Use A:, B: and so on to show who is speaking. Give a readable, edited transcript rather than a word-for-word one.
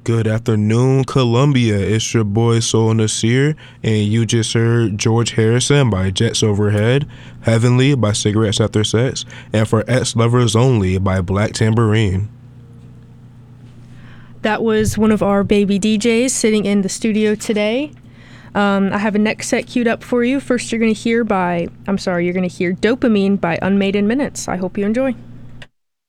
A: Good afternoon, Columbia. It's your boy Soul Nasir, and you just heard George Harrison by Jets Overhead, Heavenly by Cigarettes After Sex, and For Ex-Lovers Only by Black Tambourine.
B: That was one of our baby DJs sitting in the studio today. I have a next set queued up for you. First, you're going to hear Dopamine by Unmade in Minutes. I hope you enjoy.